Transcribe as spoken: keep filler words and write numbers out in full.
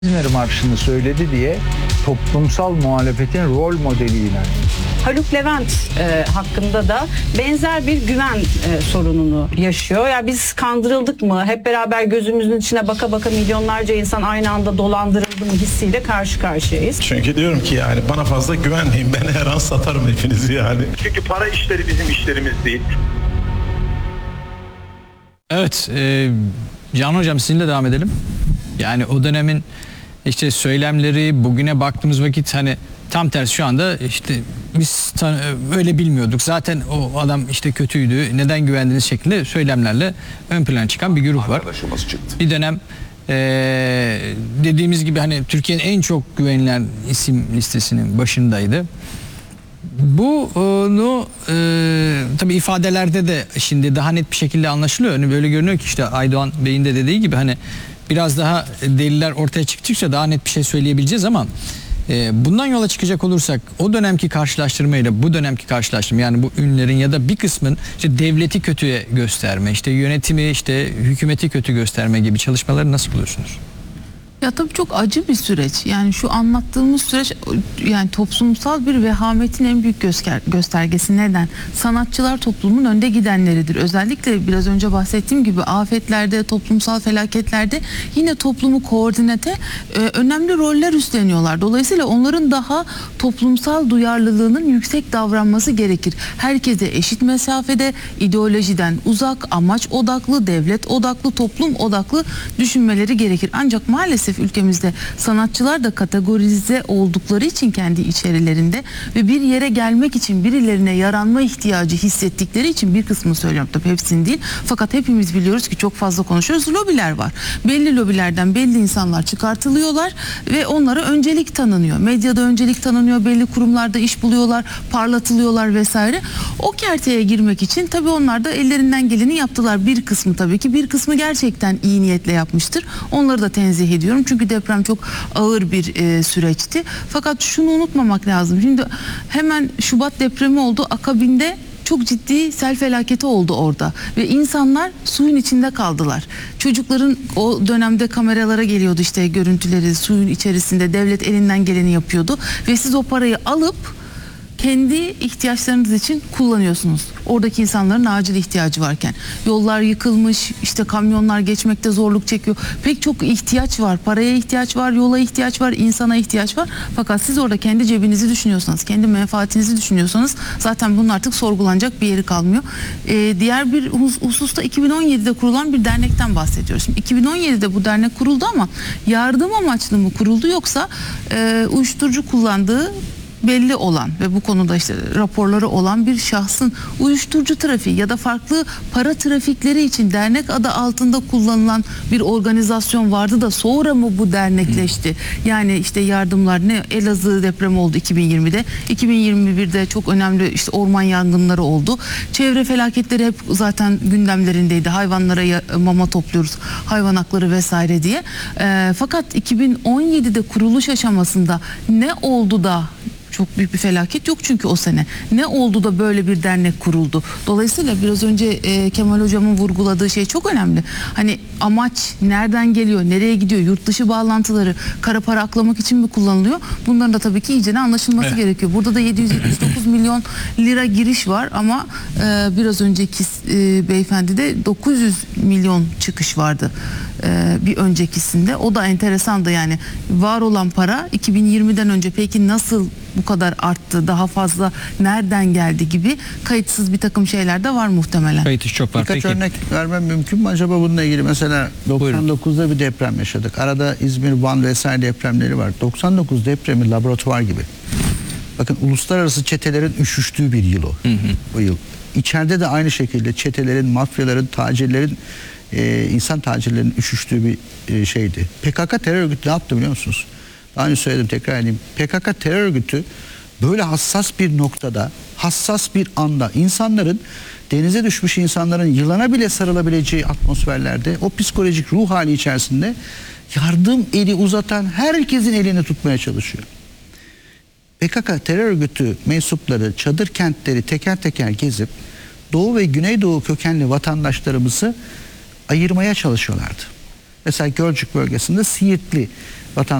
İzmir Marşı'nı söyledi diye toplumsal muhalefetin rol modeli ilan edildi. Haluk Levent e, hakkında da benzer bir güven e, sorununu yaşıyor. Ya biz kandırıldık mı? Hep beraber gözümüzün içine baka baka milyonlarca insan aynı anda dolandırıldı mı hissiyle karşı karşıyayız. Çünkü diyorum ki yani bana fazla güvenmeyin. Ben her an satarım hepinizi yani. Çünkü para işleri bizim işlerimiz değil. Evet, e, Can Hocam sizinle devam edelim. Yani o dönemin işte söylemleri bugüne baktığımız vakit hani tam tersi şu anda işte biz öyle bilmiyorduk. Zaten o adam işte kötüydü. Neden güvendiğiniz şeklinde söylemlerle ön plana çıkan bir grup var. Çıktı. Bir dönem e, dediğimiz gibi hani Türkiye'nin en çok güvenilen isim listesinin başındaydı. Bunu e, tabii ifadelerde de şimdi daha net bir şekilde anlaşılıyor. Hani böyle görünüyor ki işte Aydoğan Bey'in de dediği gibi hani biraz daha deliller ortaya çıktıkça daha net bir şey söyleyebileceğiz ama e, bundan yola çıkacak olursak o dönemki karşılaştırmayla bu dönemki karşılaştırma yani bu ünlerin ya da bir kısmın işte devleti kötüye gösterme, işte yönetimi, işte hükümeti kötü gösterme gibi çalışmaları nasıl buluyorsunuz? Ya tabii çok acı bir süreç. Yani şu anlattığımız süreç yani toplumsal bir vehametin en büyük göster göstergesi. Neden? Sanatçılar toplumun önde gidenleridir. Özellikle biraz önce bahsettiğim gibi afetlerde, toplumsal felaketlerde yine toplumu koordinate e, önemli roller üstleniyorlar. Dolayısıyla onların daha toplumsal duyarlılığının yüksek davranması gerekir. Herkese eşit mesafede, ideolojiden uzak, amaç odaklı, devlet odaklı, toplum odaklı düşünmeleri gerekir. Ancak maalesef ülkemizde sanatçılar da kategorize oldukları için kendi içerilerinde ve bir yere gelmek için birilerine yaranma ihtiyacı hissettikleri için bir kısmını söylüyorum tabii hepsini değil. Fakat hepimiz biliyoruz ki çok fazla konuşuyoruz. Lobiler var. Belli lobilerden belli insanlar çıkartılıyorlar ve onlara öncelik tanınıyor. Medyada öncelik tanınıyor. Belli kurumlarda iş buluyorlar, parlatılıyorlar vesaire. O kerteye girmek için tabii onlar da ellerinden geleni yaptılar. Bir kısmı tabii ki bir kısmı gerçekten iyi niyetle yapmıştır. Onları da tenzih ediyorum. Çünkü deprem çok ağır bir e, süreçti. Fakat şunu unutmamak lazım. Şimdi hemen Şubat depremi oldu. Akabinde çok ciddi sel felaketi oldu orada. Ve insanlar suyun içinde kaldılar. Çocukların o dönemde kameralara geliyordu işte görüntüleri suyun içerisinde. Devlet elinden geleni yapıyordu. Ve siz o parayı alıp kendi ihtiyaçlarınız için kullanıyorsunuz. Oradaki insanların acil ihtiyacı varken. Yollar yıkılmış, işte kamyonlar geçmekte zorluk çekiyor. Pek çok ihtiyaç var. Paraya ihtiyaç var, yola ihtiyaç var, insana ihtiyaç var. Fakat siz orada kendi cebinizi düşünüyorsanız, kendi menfaatinizi düşünüyorsanız zaten bunun artık sorgulanacak bir yeri kalmıyor. Ee, diğer bir hususta iki bin on yedide kurulan bir dernekten bahsediyoruz. Şimdi iki bin on yedide bu dernek kuruldu ama yardım amaçlı mı kuruldu yoksa e, uyuşturucu kullandığı belli olan ve bu konuda işte raporları olan bir şahsın uyuşturucu trafiği ya da farklı para trafikleri için dernek adı altında kullanılan bir organizasyon vardı da sonra mı bu dernekleşti? Yani işte yardımlar ne Elazığ depremi oldu iki bin yirmide, iki bin yirmi birde çok önemli işte orman yangınları oldu. Çevre felaketleri hep zaten gündemlerindeydi. Hayvanlara mama topluyoruz, hayvan hakları vesaire diye. E, fakat iki bin on yedide kuruluş aşamasında ne oldu da çok büyük bir felaket yok çünkü o sene. Ne oldu da böyle bir dernek kuruldu? Dolayısıyla biraz önce e, Kemal Hocam'ın vurguladığı şey çok önemli. Hani amaç nereden geliyor, nereye gidiyor, yurt dışı bağlantıları, kara para aklamak için mi kullanılıyor? Bunların da tabii ki iyicene anlaşılması evet. gerekiyor. Burada da yedi yüz yetmiş dokuz milyon lira giriş var ama e, biraz önceki e, beyefendide dokuz yüz milyon çıkış vardı. E, bir öncekisinde. O da enteresandı yani. Var olan para iki bin yirmiden önce peki nasıl bu kadar arttı, daha fazla nereden geldi gibi kayıtsız bir takım şeyler de var muhtemelen. Kayıtsız çok var. Birkaç Peki. örnek vermem mümkün mü acaba bununla ilgili? Mesela doksan dokuzda bir deprem yaşadık. Arada İzmir, Van vesaire depremleri var. doksan dokuz depremi laboratuvar gibi. Bakın uluslararası çetelerin üşüştüğü bir yıl o. Hı hı. Bu yıl. İçeride de aynı şekilde çetelerin, mafyaların, tacirlerin, e, insan tacirlerinin üşüştüğü bir e, şeydi. P K K terör örgütü ne yaptı biliyor musunuz? Daha önce söyledim, tekrar edeyim. P K K terör örgütü böyle hassas bir noktada, hassas bir anda insanların, denize düşmüş insanların yılana bile sarılabileceği atmosferlerde, o psikolojik ruh hali içerisinde yardım eli uzatan herkesin elini tutmaya çalışıyor. P K K terör örgütü mensupları çadır kentleri teker teker gezip Doğu ve Güneydoğu kökenli vatandaşlarımızı ayırmaya çalışıyorlardı. Mesela Gölcük bölgesinde Siirtli vatan